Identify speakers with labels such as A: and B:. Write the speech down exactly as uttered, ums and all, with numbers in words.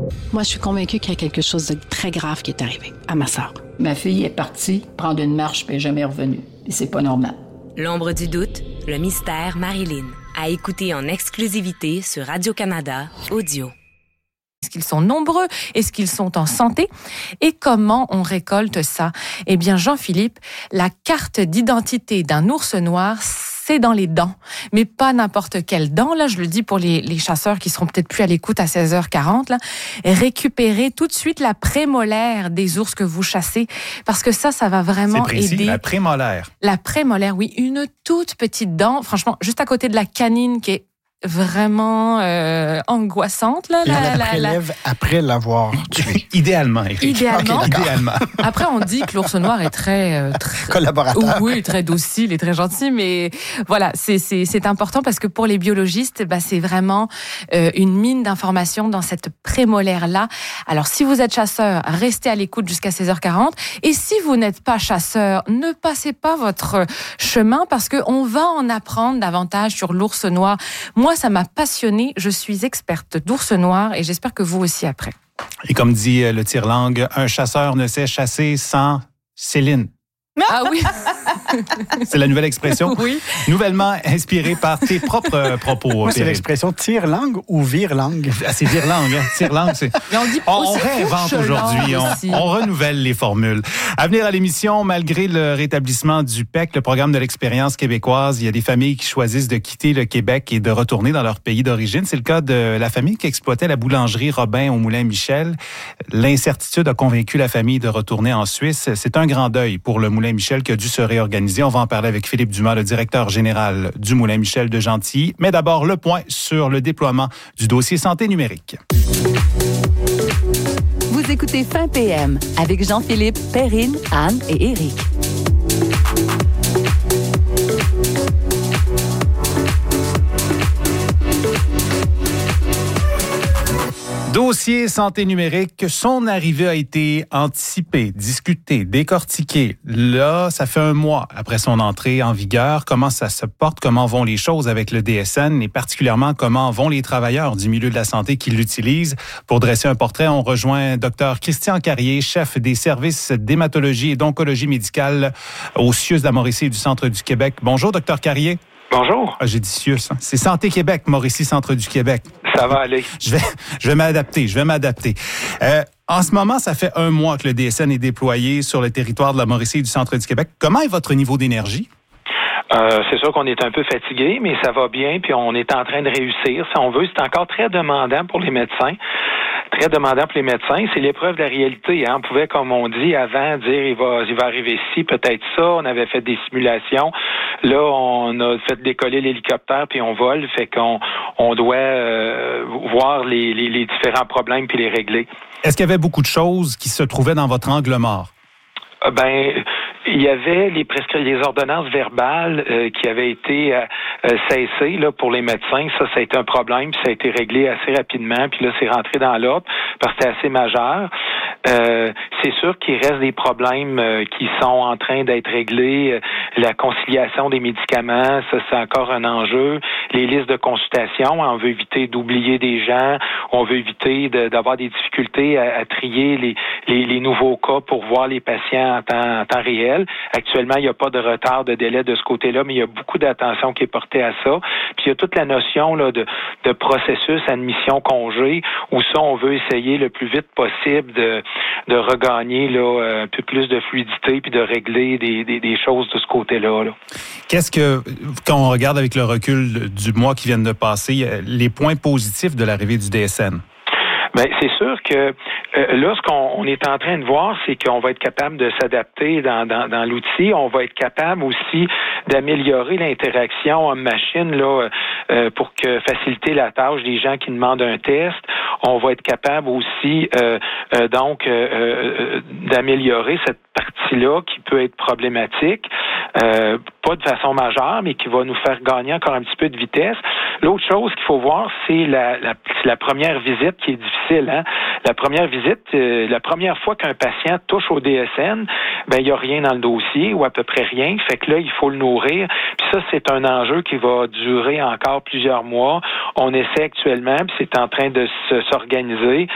A: Moi, je suis convaincue qu'il y a quelque chose de très grave qui est arrivé à ma sœur.
B: Ma fille est partie prendre une marche puis elle n'est jamais revenue. Et c'est pas normal.
C: L'ombre du doute, le mystère Marilyn. À écouter en exclusivité sur Radio-Canada Audio.
D: Est-ce qu'ils sont nombreux? Est-ce qu'ils sont en santé? Et comment on récolte ça? Eh bien, Jean-Philippe, la carte d'identité d'un ours noir, c'est dans les dents. Mais pas n'importe quelle dent. Là, je le dis pour les, les chasseurs qui seront peut-être plus à l'écoute à seize heures quarante. Là. Récupérez tout de suite la prémolaire des ours que vous chassez. Parce que ça, ça va vraiment
E: c'est précis,
D: aider.
E: La prémolaire.
D: La prémolaire, oui. Une toute petite dent. Franchement, juste à côté de la canine qui est vraiment euh, angoissante. Là,
F: Et
D: la,
F: on la
D: la,
F: prélève
D: la...
F: après l'avoir tué.
E: Idéalement, Éric.
D: Idéalement.
E: Okay, idéalement.
D: Après, on dit que l'ours noir est très... Euh, très...
F: collaborateur.
D: Oui, très docile et très gentil, mais voilà, c'est, c'est, c'est important parce que pour les biologistes, bah, c'est vraiment euh, une mine d'informations dans cette prémolaire-là. Alors, si vous êtes chasseur, restez à l'écoute jusqu'à seize heures quarante. Et si vous n'êtes pas chasseur, ne passez pas votre chemin parce qu'on va en apprendre davantage sur l'ours noir. Moi, ça m'a passionnée. Je suis experte d'ours noir et j'espère que vous aussi après.
E: Et comme dit le tire-langue, un chasseur ne sait chasser sans Céline.
D: Ah oui.
E: C'est la nouvelle expression.
D: Oui.
E: Nouvellement inspirée par tes propres propos.
F: Moi, c'est l'expression tire-langue ou vire-langue.
E: Ah, c'est vire-langue. Hein? Tire-langue, c'est...
D: Mais on dit
E: on, on réinvente aujourd'hui. On, on renouvelle les formules. À venir à l'émission, malgré le rétablissement du P E C, le programme de l'expérience québécoise, il y a des familles qui choisissent de quitter le Québec et de retourner dans leur pays d'origine. C'est le cas de la famille qui exploitait la boulangerie Robin au Moulin-Michel. L'incertitude a convaincu la famille de retourner en Suisse. C'est un grand deuil pour le Moulin-Michel qui a dû se réorganiser. On va en parler avec Philippe Dumas, le directeur général du Moulin-Michel de Gentilly. Mais d'abord, le point sur le déploiement du dossier santé numérique.
G: Vous écoutez Fin P M avec Jean-Philippe, Perrine, Anne et Éric.
E: Dossier santé numérique, son arrivée a été anticipée, discutée, décortiquée. Là, ça fait un mois après son entrée en vigueur. Comment ça se porte? Comment vont les choses avec le D S N? Et particulièrement, comment vont les travailleurs du milieu de la santé qui l'utilisent? Pour dresser un portrait, on rejoint Dr Christian Carrier, chef des services d'hématologie et d'oncologie médicale au C I U S de la Mauricie et du Centre du Québec. Bonjour, Dr Carrier.
H: Bonjour.
E: Ah, j'ai dit C I U S. Hein? C'est Santé Québec, Mauricie, Centre du Québec.
H: Ça va aller.
E: Je vais, je vais m'adapter, je vais m'adapter. Euh, en ce moment, ça fait un mois que le D S N est déployé sur le territoire de la Mauricie et du Centre du Québec. Comment est votre niveau d'énergie?
H: Euh, c'est sûr qu'on est un peu fatigué, mais ça va bien, puis on est en train de réussir. Si on veut, c'est encore très demandant pour les médecins. Très demandant pour les médecins. C'est l'épreuve de la réalité. Hein. On pouvait, comme on dit avant, dire il va, il va arriver ci, peut-être ça. On avait fait des simulations. Là, on a fait décoller l'hélicoptère puis on vole. Fait qu'on on doit euh, voir les, les, les différents problèmes puis les régler.
E: Est-ce qu'il y avait beaucoup de choses qui se trouvaient dans votre angle mort?
H: Euh, ben, il y avait les prescri- les ordonnances verbales euh, qui avaient été euh, cessées là pour les médecins. Ça, ça a été un problème, puis ça a été réglé assez rapidement. Puis là, c'est rentré dans l'ordre parce que c'était assez majeur. Euh, c'est sûr qu'il reste des problèmes euh, qui sont en train d'être réglés. Euh, la conciliation des médicaments, ça, c'est encore un enjeu. Les listes de consultation, on veut éviter d'oublier des gens. On veut éviter de, d'avoir des difficultés à, à trier les, les, les nouveaux cas pour voir les patients en temps, en temps réel. Actuellement, il n'y a pas de retard de délai de ce côté-là, mais il y a beaucoup d'attention qui est portée à ça. Puis il y a toute la notion là, de, de processus admission-congé, où ça, on veut essayer le plus vite possible de, de regagner là, un peu plus de fluidité puis de régler des, des, des choses de ce côté-là. Là.
E: Qu'est-ce que, quand on regarde avec le recul du mois qui vient de passer, les points positifs de l'arrivée du D S N?
H: Bien, c'est sûr que euh, là, ce qu'on on est en train de voir, c'est qu'on va être capable de s'adapter dans, dans, dans l'outil. On va être capable aussi d'améliorer l'interaction homme-machine là, euh, pour que faciliter la tâche des gens qui demandent un test. On va être capable aussi euh, euh, donc euh, euh, d'améliorer cette partie-là qui peut être problématique, euh, pas de façon majeure, mais qui va nous faire gagner encore un petit peu de vitesse. L'autre chose qu'il faut voir, c'est la, la, c'est la première visite qui est difficile. Hein? La première visite, euh, la première fois qu'un patient touche au D S N, ben il n'y a rien dans le dossier ou à peu près rien. Fait que là, il faut le nourrir. Puis ça, c'est un enjeu qui va durer encore plusieurs mois. On essaie actuellement, puis c'est en train de se, s'organiser